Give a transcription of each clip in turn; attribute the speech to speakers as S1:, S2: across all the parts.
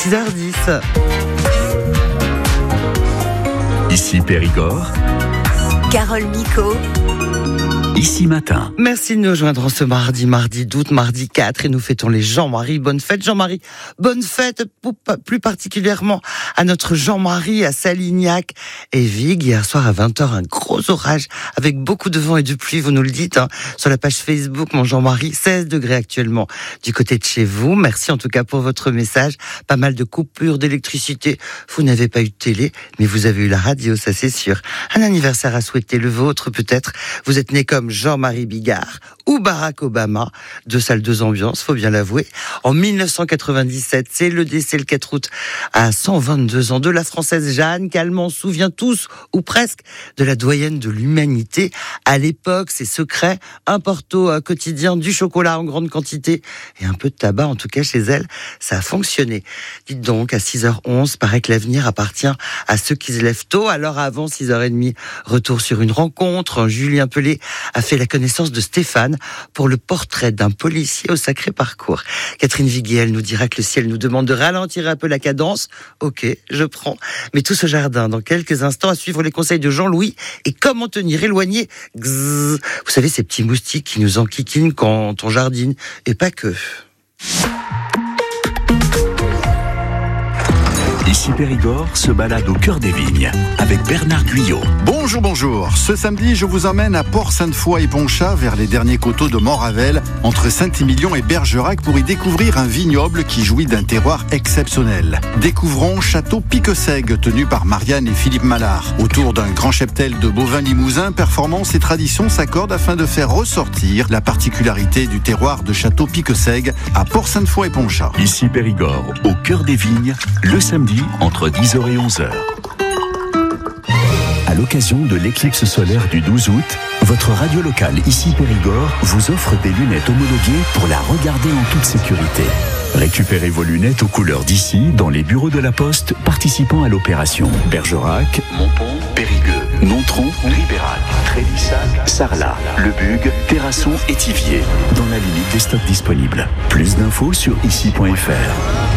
S1: 6h10.
S2: Ici Périgord.
S3: Carole Micot.
S2: Ici Matin.
S1: Merci de nous joindre ce mardi d'août, mardi 4, et nous fêtons les Jean-Marie. Bonne fête Jean-Marie. Bonne fête plus particulièrement à notre Jean-Marie à Salignac et Vigue. Hier soir à 20h, un gros orage avec beaucoup de vent et de pluie, vous nous le dites, sur la page Facebook, mon Jean-Marie, 16 degrés actuellement du côté de chez vous. Merci en tout cas pour votre message. Pas mal de coupures d'électricité. Vous n'avez pas eu de télé, mais vous avez eu la radio, ça c'est sûr. Un anniversaire à souhaiter, le vôtre peut-être. Vous êtes né comme Jean-Marie Bigard ou Barack Obama, 2 salles, 2 ambiances, faut bien l'avouer. En 1997, c'est le décès le 4 août à 122 ans de la Française Jeanne Calment, souvient tous ou presque de la doyenne de l'humanité. À l'époque, ses secrets, un porto quotidien, du chocolat en grande quantité et un peu de tabac, en tout cas chez elle, ça a fonctionné. Dites donc, à 6h11, paraît que l'avenir appartient à ceux qui se lèvent tôt. Alors avant 6h30, retour sur une rencontre. Julien Pelé a fait la connaissance de Stéphane pour le portrait d'un policier au sacré parcours. Catherine Viguier, elle nous dira que le ciel nous demande de ralentir un peu la cadence. Ok, je prends. Mais tout ce jardin, dans quelques instants, à suivre les conseils de Jean-Louis et comment tenir éloigné. Vous savez, ces petits moustiques qui nous enquiquinent quand on jardine. Et pas que.
S2: Ici Périgord se balade au cœur des vignes avec Bernard Guyot.
S4: Bonjour. Ce samedi, je vous emmène à Port-Sainte-Foy et Ponchat, vers les derniers coteaux de Montravel, entre Saint-Émilion et Bergerac, pour y découvrir un vignoble qui jouit d'un terroir exceptionnel. Découvrons Château Piquesègue, tenu par Marianne et Philippe Mallard. Autour d'un grand cheptel de bovins limousins, performance et tradition s'accordent afin de faire ressortir la particularité du terroir de Château Piquesègue à Port-Sainte-Foy et Ponchat.
S2: Ici Périgord, au cœur des vignes, le samedi entre 10h et 11h. À l'occasion de l'éclipse solaire du 12 août, votre radio locale ici Périgord vous offre des lunettes homologuées pour la regarder en toute sécurité. Récupérez vos lunettes aux couleurs d'ici dans les bureaux de la Poste participant à l'opération. Bergerac, Montpont, Périgueux, Nontron, Ribérac, Trélissac, Sarlat, Le Bugue, Terrasson et Thiviers, dans la limite des stocks disponibles. Plus d'infos sur ici.fr.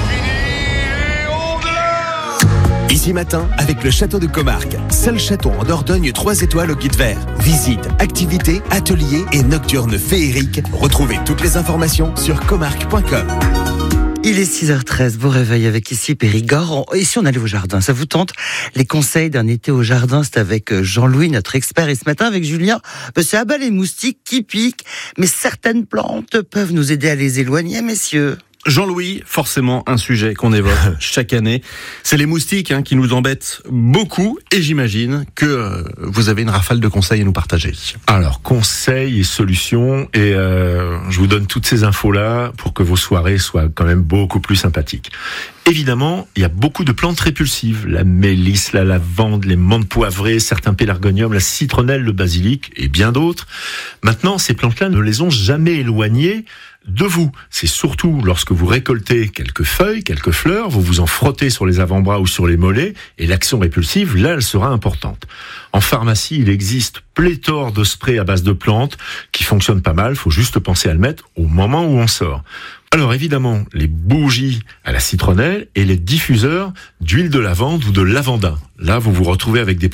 S5: Ici Matin, avec le château de Comarque. Seul château en Dordogne 3 étoiles au guide vert. Visites, activités, ateliers et nocturnes féeriques. Retrouvez toutes les informations sur comarque.com.
S1: Il est 6h13, beau réveil avec ici Périgord. Et si on allait au jardin, ça vous tente? Les conseils d'un été au jardin, c'est avec Jean-Louis, notre expert. Et ce matin, avec Julien, c'est à bas les moustiques qui piquent. Mais certaines plantes peuvent nous aider à les éloigner, messieurs.
S6: Jean-Louis, forcément un sujet qu'on évoque chaque année, c'est les moustiques qui nous embêtent beaucoup, et j'imagine que vous avez une rafale de conseils à nous partager.
S7: Alors, conseils et solutions, et je vous donne toutes ces infos-là pour que vos soirées soient quand même beaucoup plus sympathiques. Évidemment, il y a beaucoup de plantes répulsives, la mélisse, la lavande, les menthes poivrées, certains pélargoniums, la citronnelle, le basilic et bien d'autres. Maintenant, ces plantes-là ne les ont jamais éloignées de vous. C'est surtout lorsque vous récoltez quelques feuilles, quelques fleurs, vous vous en frottez sur les avant-bras ou sur les mollets, et l'action répulsive, là, elle sera importante. En pharmacie, il existe pléthore de sprays à base de plantes qui fonctionnent pas mal, faut juste penser à le mettre au moment où on sort. Alors évidemment, les bougies à la citronnelle et les diffuseurs d'huile de lavande ou de lavandin. Là, vous vous retrouvez avec des